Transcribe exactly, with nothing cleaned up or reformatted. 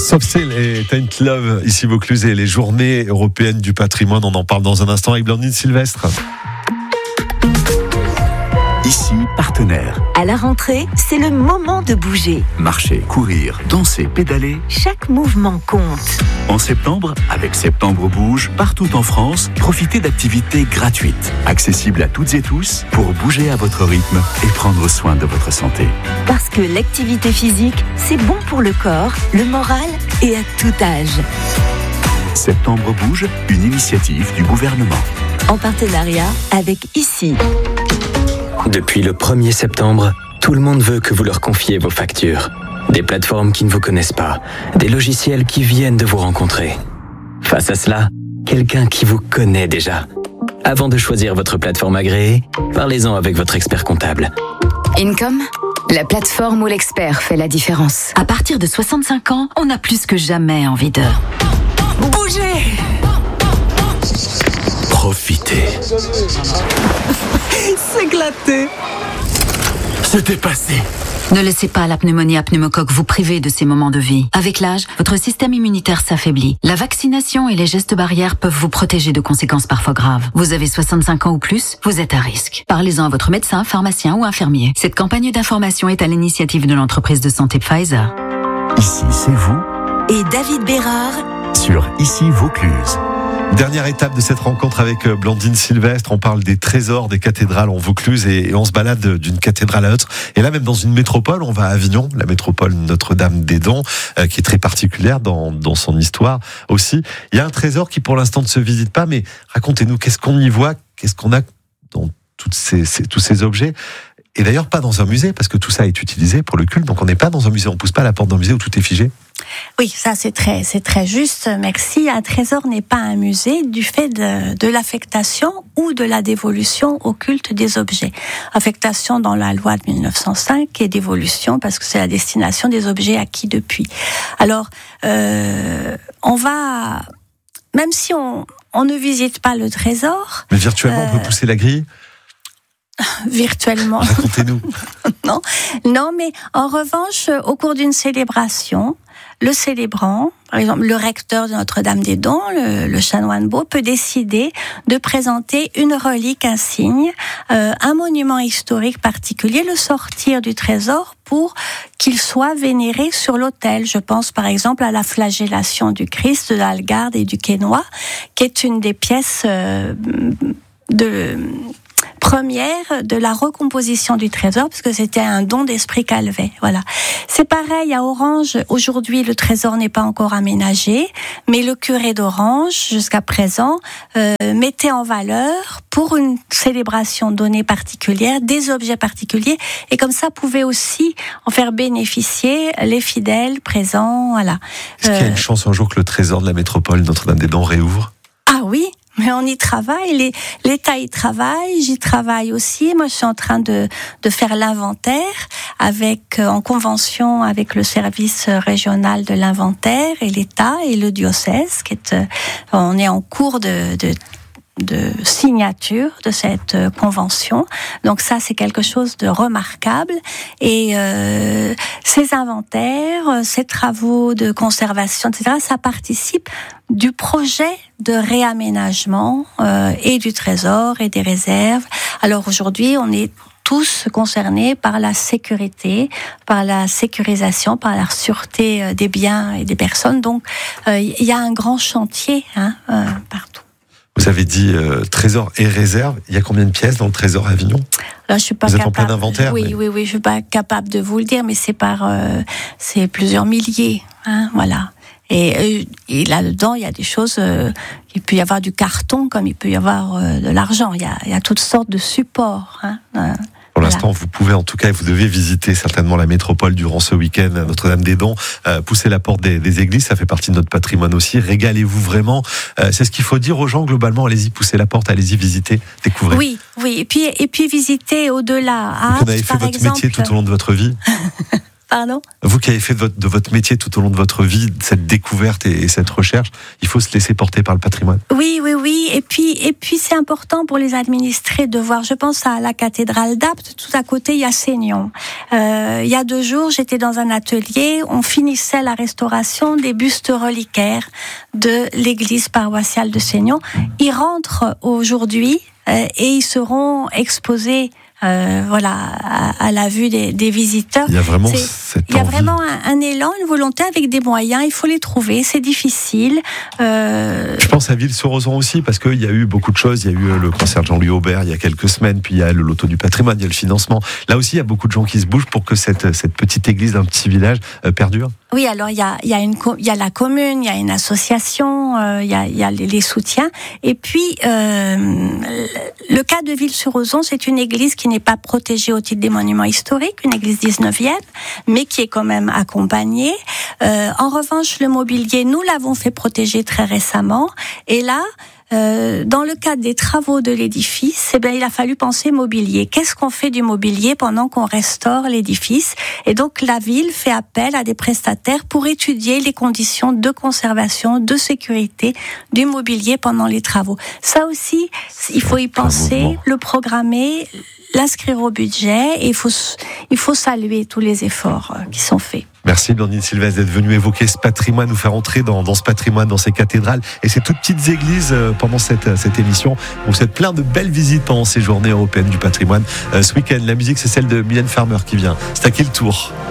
Soft Cell et Taint Love, ici Vaucluse, et les journées européennes du patrimoine. On en parle dans un instant avec Blandine Sylvestre. Ici, partenaire. À la rentrée, c'est le moment de bouger. Marcher, courir, danser, pédaler. Chaque mouvement compte. En septembre, avec Septembre Bouge, partout en France, profitez d'activités gratuites, accessibles à toutes et tous, pour bouger à votre rythme et prendre soin de votre santé. Parce que l'activité physique, c'est bon pour le corps, le moral et à tout âge. Septembre Bouge, une initiative du gouvernement. En partenariat avec Ici. Depuis le premier septembre, tout le monde veut que vous leur confiez vos factures. Des plateformes qui ne vous connaissent pas, des logiciels qui viennent de vous rencontrer. Face à cela, quelqu'un qui vous connaît déjà. Avant de choisir votre plateforme agréée, parlez-en avec votre expert comptable. Income, la plateforme où l'expert fait la différence. À partir de soixante-cinq ans, on a plus que jamais envie de bouger. Profitez. S'éclater. Se dépasser. Ne laissez pas la pneumonie à pneumocoque vous priver de ces moments de vie. Avec l'âge, votre système immunitaire s'affaiblit. La vaccination et les gestes barrières peuvent vous protéger de conséquences parfois graves. Vous avez soixante-cinq ans ou plus, vous êtes à risque. Parlez-en à votre médecin, pharmacien ou infirmier. Cette campagne d'information est à l'initiative de l'entreprise de santé Pfizer. Ici, c'est vous. Et David Bérard Sur Ici Vaucluse. Dernière étape de cette rencontre avec Blandine Sylvestre. On parle des trésors des cathédrales en Vaucluse et on se balade d'une cathédrale à l'autre. Et là, même dans une métropole, on va à Avignon, la métropole Notre-Dame-des-Dons, euh, qui est très particulière dans, dans son histoire aussi. Il y a un trésor qui, pour l'instant, ne se visite pas, mais racontez-nous, qu'est-ce qu'on y voit? Qu'est-ce qu'on a dans toutes ces, ces, tous ces objets? Et d'ailleurs, pas dans un musée, parce que tout ça est utilisé pour le culte. Donc, on n'est pas dans un musée. On pousse pas à la porte d'un musée où tout est figé. Oui, ça c'est très, c'est très juste, merci. Un trésor n'est pas un musée du fait de, de l'affectation ou de la dévolution au culte des objets. Affectation dans la loi de mille neuf cent cinq et dévolution parce que c'est la destination des objets acquis depuis. Alors, euh, on va, même si on, on ne visite pas le trésor... Mais virtuellement, euh, on peut pousser la grille ? Virtuellement. Racontez-nous. non, non, mais en revanche, au cours d'une célébration, le célébrant, par exemple le recteur de Notre-Dame-des-Dons, le, le chanoine Beau, peut décider de présenter une relique, un signe, euh, un monument historique particulier, le sortir du trésor pour qu'il soit vénéré sur l'autel. Je pense par exemple à la flagellation du Christ, de l'Algarde et du Quesnoy, qui est une des pièces euh, de... première de la recomposition du trésor, parce que c'était un don d'Esprit Calvet. Voilà. C'est pareil à Orange. Aujourd'hui, le trésor n'est pas encore aménagé, mais le curé d'Orange, jusqu'à présent, euh, mettait en valeur, pour une célébration donnée particulière, des objets particuliers, et comme ça pouvait aussi en faire bénéficier les fidèles présents. Voilà. Est-ce euh, qu'il y a une chance un jour que le trésor de la métropole Notre-Dame-des-Dons réouvre ? Ah oui, mais on y travaille, l'État y travaille, j'y travaille aussi. Moi, je suis en train de, de faire l'inventaire avec, en convention avec le service régional de l'inventaire et l'État et le diocèse, qui est, on est en cours de, de de signature de cette convention. Donc ça, c'est quelque chose de remarquable. Et euh, ces inventaires, ces travaux de conservation, et cetera, ça participe du projet de réaménagement euh, et du trésor et des réserves. Alors aujourd'hui, on est tous concernés par la sécurité, par la sécurisation, par la sûreté des biens et des personnes. Donc, euh, il y a un grand chantier hein, euh, partout. Vous avez dit euh, trésor et réserve. Il y a combien de pièces dans le trésor à Avignon ? Là, je suis pas vous capable. êtes en plein inventaire. Oui, mais... oui, oui, je suis pas capable de vous le dire, mais c'est par, euh, c'est plusieurs milliers, hein, voilà. Et, et là-dedans, il y a des choses. Euh, il peut y avoir du carton, comme il peut y avoir euh, de l'argent. Il y a, il y a toutes sortes de supports. Hein, euh, Pour l'instant, voilà. Vous pouvez en tout cas, vous devez visiter certainement la métropole durant ce week-end, Notre-Dame-des-Dons, euh, pousser la porte des, des églises, ça fait partie de notre patrimoine aussi. Régalez-vous vraiment. Euh, c'est ce qu'il faut dire aux gens globalement. Allez-y, poussez la porte, allez-y visiter, découvrez. Oui, oui. Et puis, et puis visiter au-delà. Vous avez fait par votre exemple... métier tout au long de votre vie. Pardon ? Vous qui avez fait de votre, de votre métier tout au long de votre vie, cette découverte et, et cette recherche, il faut se laisser porter par le patrimoine. Oui, oui, oui. Et puis, et puis c'est important pour les administrés de voir. Je pense à la cathédrale d'Apt. Tout à côté, il y a Seignon. Euh, il y a deux jours, j'étais dans un atelier. On finissait la restauration des bustes reliquaires de l'église paroissiale de Seignon. Ils rentrent aujourd'hui euh, et ils seront exposés. Euh, voilà, à, à la vue des, des visiteurs. Il y a vraiment cette Il y a envie. vraiment un, un élan, une volonté avec des moyens. Il faut les trouver. C'est difficile. Euh... Je pense à Ville-sur-Ozon aussi, parce qu'il y a eu beaucoup de choses. Il y a eu le concert de Jean-Louis Aubert il y a quelques semaines, puis il y a le loto du patrimoine, il y a le financement. Là aussi, il y a beaucoup de gens qui se bougent pour que cette, cette petite église d'un petit village euh, perdure. Oui, alors il y a, il y a une, il y a la commune, il y a une association, euh, il y a, il y a les, les soutiens. Et puis, euh, le cas de Ville-sur-Ozon, c'est une église qui n'est pas protégée au titre des monuments historiques, une église dix-neuvième, mais qui est quand même accompagnée. Euh, en revanche, le mobilier, nous l'avons fait protéger très récemment. Et là, Euh, dans le cadre des travaux de l'édifice, eh bien, il a fallu penser mobilier. Qu'est-ce qu'on fait du mobilier pendant qu'on restaure l'édifice ? Et donc, la ville fait appel à des prestataires pour étudier les conditions de conservation, de sécurité du mobilier pendant les travaux. Ça aussi, il faut y penser, le programmer, l'inscrire au budget, et il faut, il faut saluer tous les efforts qui sont faits. Merci Blandine Sylvestre d'être venue évoquer ce patrimoine, nous faire entrer dans, dans ce patrimoine, dans ces cathédrales et ces toutes petites églises pendant cette, cette émission. On vous souhaite plein de belles visites pendant ces journées européennes du patrimoine. Euh, ce week-end, la musique, c'est celle de Mylène Farmer qui vient. C'est à qui le tour ?